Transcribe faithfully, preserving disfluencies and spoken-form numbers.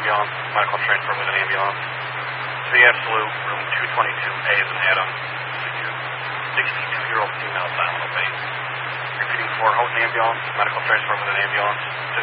ambulance, medical transfer with an ambulance. three Absolute, room two twenty-two, A is an Adam, sixty-two-year-old female, silent obey. Repeating four, Houghton ambulance, medical transfer with an ambulance.